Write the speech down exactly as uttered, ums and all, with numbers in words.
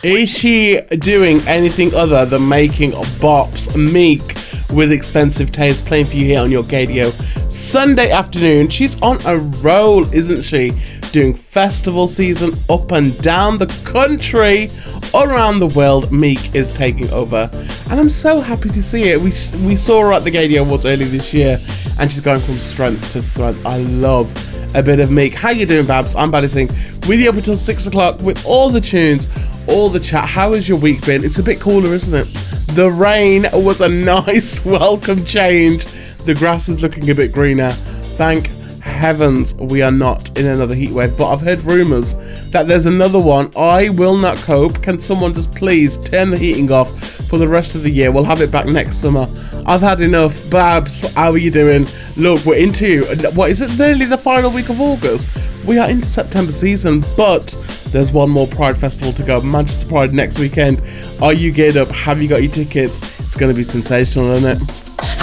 Is she doing anything other than making bops? Meek with Expensive Taste playing for you here on your Gadio Sunday afternoon. She's on a roll, isn't she? Doing festival season up and down the country, all around the world. Meek is taking over, and I'm so happy to see it. We we saw her at the Gadio Awards earlier this year, and she's going from strength to strength. I love a bit of Meek. How you doing, Babs? I'm Baddy Singh with you up until six o'clock with all the tunes, all the chat. How has your week been? It's a bit cooler, isn't it? The rain was a nice welcome change. The grass is looking a bit greener. Thank heavens we are not in another heat wave, but I've heard rumours that there's another one. I will not cope. Can someone just please turn the heating off for the rest of the year? We'll have it back next summer. I've had enough. Babs, how are you doing? Look, we're into, what is it, nearly the final week of August? We are into September season, but there's one more Pride Festival to go. Manchester Pride next weekend. Are you geared up? Have you got your tickets? It's going to be sensational, isn't it?